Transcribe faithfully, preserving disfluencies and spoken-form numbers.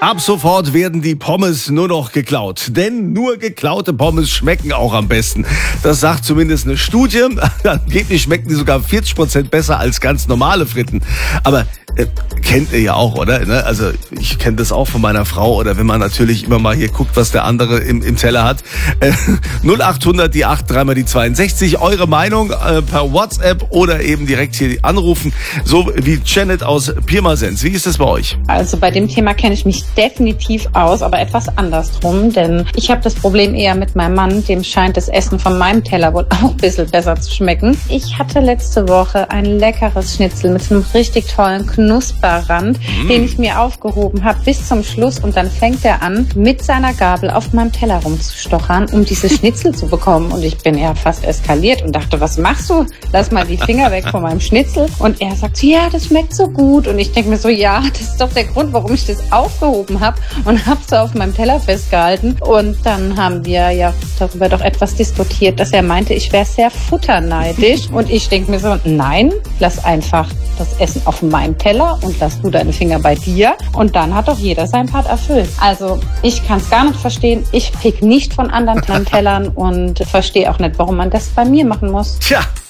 Ab sofort werden die Pommes nur noch geklaut. Denn nur geklaute Pommes schmecken auch am besten. Das sagt zumindest eine Studie. Angeblich schmecken die sogar vierzig Prozent besser als ganz normale Fritten. Aber äh, kennt ihr ja auch, oder? Ne? Also ich kenne das auch von meiner Frau. Oder wenn man natürlich immer mal hier guckt, was der andere im, im Teller hat. Äh, null acht hundert, die acht, dreimal die zweiundsechzig. Eure Meinung äh, per WhatsApp oder eben direkt hier anrufen. So wie Janet aus Pirmasens. Wie ist das bei euch? Also bei dem Thema kenne ich mich definitiv aus, aber etwas andersrum, denn ich habe das Problem eher mit meinem Mann, dem scheint das Essen von meinem Teller wohl auch ein bisschen besser zu schmecken. Ich hatte letzte Woche ein leckeres Schnitzel mit einem richtig tollen Knusperrand, mm. den ich mir aufgehoben habe bis zum Schluss und dann fängt er an, mit seiner Gabel auf meinem Teller rumzustochern, um dieses Schnitzel zu bekommen und ich bin ja fast eskaliert und dachte, was machst du? Lass mal die Finger weg von meinem Schnitzel und er sagt, ja, das schmeckt so gut und ich denke mir so, ja, das ist doch der Grund, warum ich das aufgehoben habe und habe so auf meinem Teller festgehalten. Und dann haben wir ja darüber doch etwas diskutiert, dass er meinte, ich wäre sehr futterneidisch. Und ich denke mir so, nein, lass einfach das Essen auf meinem Teller und lass du deine Finger bei dir. Und dann hat doch jeder seinen Part erfüllt. Also ich kann es gar nicht verstehen. Ich pick nicht von anderen Tellern und verstehe auch nicht, warum man das bei mir machen muss. Tja,